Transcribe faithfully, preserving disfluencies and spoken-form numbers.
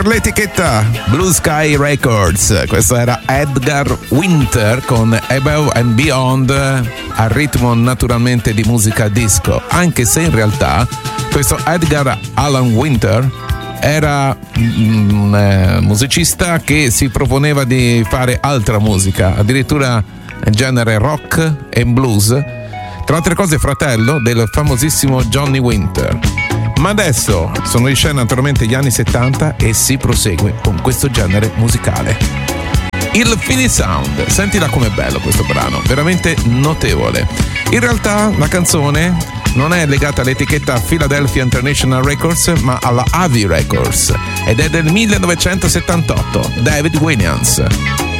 per l'etichetta Blue Sky Records. Questo era Edgar Winter con Above and Beyond, al ritmo naturalmente di musica disco, anche se in realtà questo Edgar Allan Winter era un eh, musicista che si proponeva di fare altra musica, addirittura genere rock e blues, tra altre cose fratello del famosissimo Johnny Winter. Ma adesso sono di scena naturalmente gli anni settanta e si prosegue con questo genere musicale. Il Philly Sound, sentila com'è bello questo brano, veramente notevole. In realtà la canzone non è legata all'etichetta Philadelphia International Records, ma alla Avi Records, ed è del millenovecentosettantotto, David Williams.